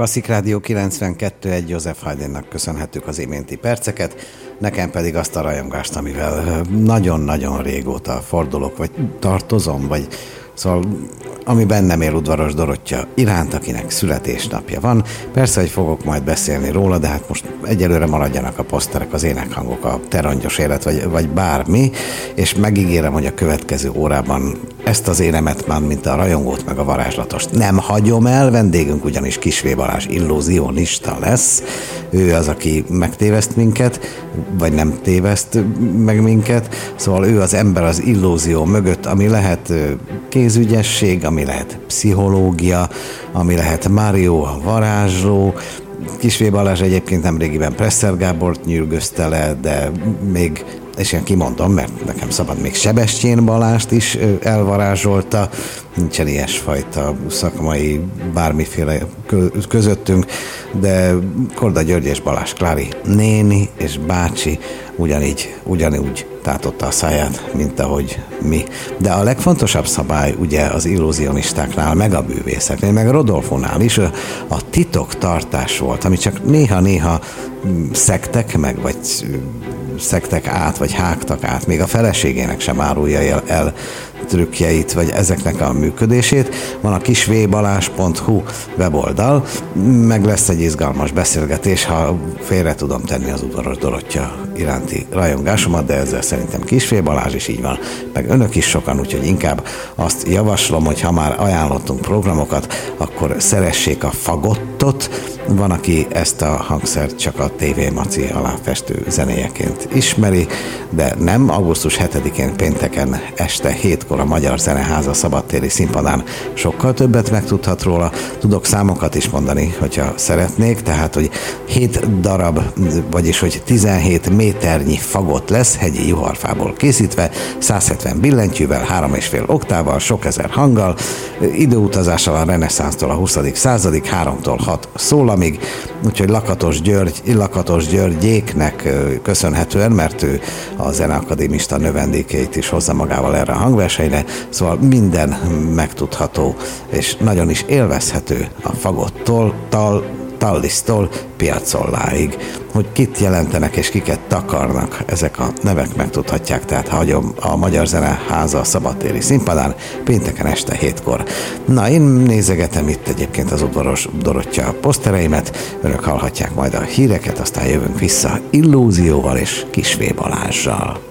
Klasszik Rádió 92.1 József Haydnnak köszönhetjük az iménti perceket, nekem pedig azt a rajongást, amivel nagyon-nagyon régóta fordulok, vagy tartozom, vagy szóval ami bennem él Udvaros Dorottya iránt, akinek születésnapja van. Persze, hogy fogok majd beszélni róla, de hát most egyelőre maradjanak a poszterek, az énekhangok, a terangyos élet, vagy bármi, és megígérem, hogy a következő órában ezt az énemet már, mint a rajongót, meg a varázslatost nem hagyom el, vendégünk ugyanis Kisvé Balázs illúzionista lesz. Ő az, aki megtéveszt minket, vagy nem téveszt meg minket, szóval ő az ember az illúzió mögött, ami lehet kézügyesség, ami lehet pszichológia, ami lehet Mário a varázsló. Kisvé Balázs egyébként nemrégiben Presser Gábort nyűrgözte le, de még, és én kimondom, mert nekem szabad, még Sebestyén Balást is elvarázsolta, nincsen ilyesfajta szakmai bármiféle közöttünk, de Korda György és Balázs Klári néni és bácsi ugyanúgy tátotta a száját, mint ahogy mi. De a legfontosabb szabály ugye az illúzionistáknál, meg a bűvészeknél, meg a Rodolfónál is a titoktartás volt, ami csak néha-néha szektek meg, vagy szektek át, vagy hágtak át, még a feleségének sem árulja el trükkjeit, vagy ezeknek a működését. Van a kisvbalázs.hu weboldal, meg lesz egy izgalmas beszélgetés, ha félre tudom tenni az Udvaros Dorottya iránti rajongásomat, de ezzel szerintem Kisvé Balázs is így van, meg önök is sokan, úgyhogy inkább azt javaslom, hogy ha már ajánlottunk programokat, akkor szeressék a fagottot. Van, aki ezt a hangszert csak a TV Maci aláfestő zenéjeként ismeri, de nem. Augusztus 7-én pénteken este 7-kor a Magyar Zeneháza szabadtéri színpadán sokkal többet megtudhat róla. Tudok számokat is mondani, hogyha szeretnék, tehát, hogy 7 darab, vagyis, hogy 17 méternyi fagott lesz, hegyi juharfából készítve, 170 billentyűvel, 3,5 oktával, sok ezer hanggal, időutazással a reneszánsztól a 20. századig, 3-tól 6 szólamig, úgyhogy Lakatos Györgyéknek köszönhetően, mert ő a zeneakadémista növendékeit is hozza magával erre a hangversenyre, szóval minden megtudható, és nagyon is élvezhető a fagottól, Tallisztól Piazzoláig. Hogy kit jelentenek és kiket takarnak, ezek a nevek megtudhatják, tehát hagyom a Magyar Zeneháza szabadtéri színpadán pénteken este 7-kor. Na, én nézegetem itt egyébként az Udvaros Dorottya posztereimet, önök hallhatják majd a híreket, aztán jövünk vissza illúzióval és Kisvé Balázssal.